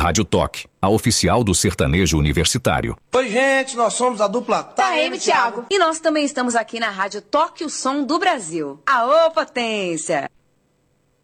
Rádio Toque, a oficial do sertanejo universitário. Oi, gente, nós somos a dupla Taeme Thiago. E nós também estamos aqui na Rádio Toque, o som do Brasil. Aô, potência!